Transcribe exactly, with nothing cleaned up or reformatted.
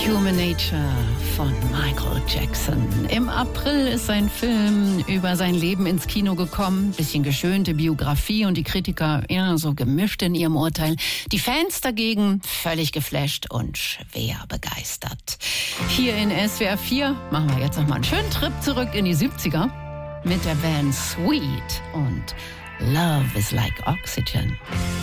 Human Nature von Michael Jackson. Im April ist sein Film über sein Leben ins Kino gekommen. Bisschen geschönte Biografie und die Kritiker ja so gemischt in ihrem Urteil. Die Fans dagegen völlig geflasht und schwer begeistert. Hier in S W R vier machen wir jetzt nochmal einen schönen Trip zurück in die siebziger mit der Band Sweet und Love is like Oxygen.